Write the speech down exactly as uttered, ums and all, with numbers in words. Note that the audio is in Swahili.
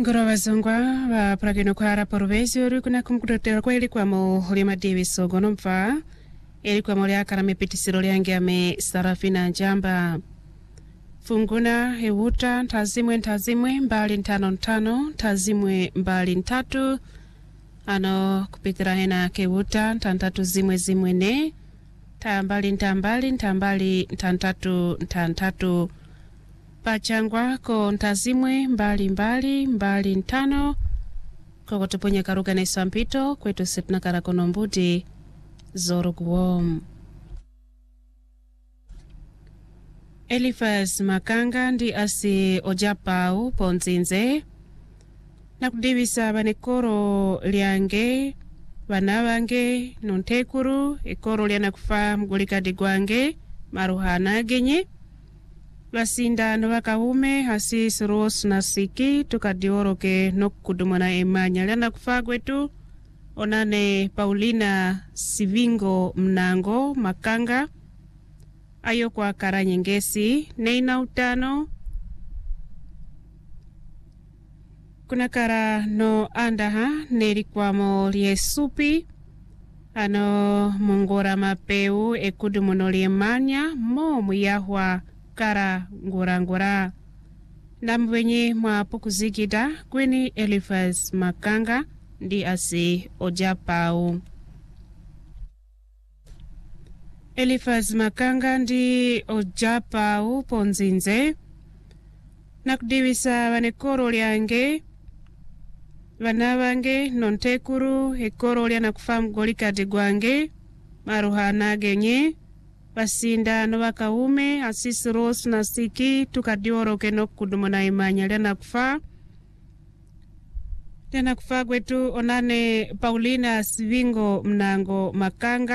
Ngoro wazongwa wa pragino kwa hara poruvezi uru kuna kumkutotera kwa ili kwa mo hulima Davis ogono mfa ili kwa mole akara mepitisiro liangi ame Sarafina Njamba funguna hewuta ntazimwe ntazimwe mbali ntano ntano ntazimwe mbali ntatu ano kupitira hena kewuta ntantatu zimwe zimwe ne tambali ntambali ntambali ntantatu ntantatu pachangwa ko ntazimwe mbali mbali mbali ntano koko tuponya karuga na isampito kwetu setna karakono mbuti zoro guom. Elifas Makanga ndi asi ojapau ponzinze na kudivisa banekoro liange banabange nontekuru ekoro liana kufa mgulika digwange maruhana genye basinda no bakaume hasi suros na siki tukadioroke nokudumana emanya liana kufa kwetu onane Paulina Sivingo Mnango Makanga ayo kwa karanyengesi neina utano kuna kara no andaha neri kwa mo liesupi ano mungora mapeu ekudu monolie manya mo muyahwa kara ngora ngora namwenye mwa pukuzikita kweni Elifas Makanga ndi asi ojapau. Elifas Makanga ndi ojapau ponzinze na kudivisa banekoro liange banabange nontekuru ekoro liana kufa mgolika digwange maruhana genye basinda no bakaume asisi ros na siki tukadioroke nokudumana imanya liana kufa liana kufa kwetu onane Paulina Sivingo Mnango Makanga